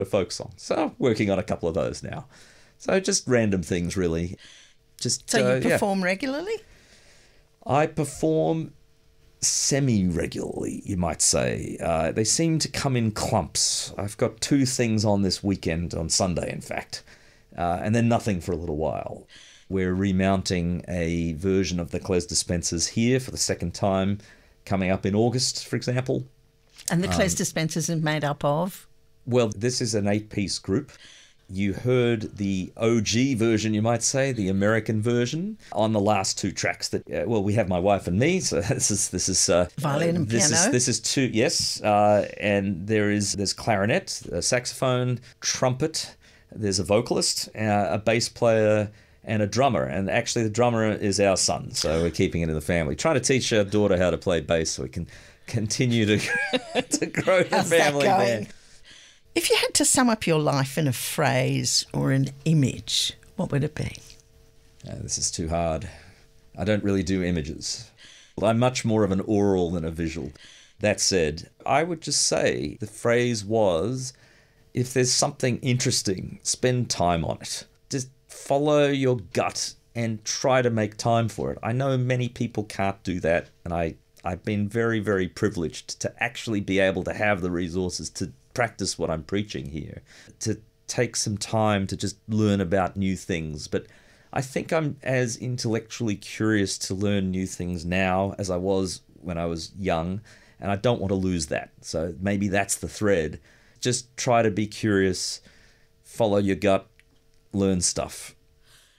a folk song. So working on a couple of those now. So just random things, really. Just So you perform regularly? I perform semi-regularly, you might say. They seem to come in clumps. I've got 2 things on this weekend, on Sunday, in fact, and then nothing for a little while. We're remounting a version of the Claes Dispensers here for the second time, coming up in August, for example. And the Claes Dispensers is made up of? Well, this is an 8-piece group. You heard the OG version, you might say, the American version, on the last 2 tracks. That we have my wife and me. So this is violin and piano. This is 2, yes, and there's clarinet, a saxophone, trumpet. There's a vocalist, a bass player, and a drummer. And actually, the drummer is our son, so we're keeping it in the family. Trying to teach our daughter how to play bass so we can continue to to grow the family band. If you had to sum up your life in a phrase or an image, what would it be? This is too hard. I don't really do images. I'm much more of an oral than a visual. That said, I would just say the phrase was, if there's something interesting, spend time on it. Just follow your gut and try to make time for it. I know many people can't do that, and I've been very, very privileged to actually be able to have the resources to practice what I'm preaching here, to take some time to just learn about new things. But I think I'm as intellectually curious to learn new things now as I was when I was young, and I don't want to lose that. So maybe that's the thread. Just try to be curious, follow your gut, learn stuff.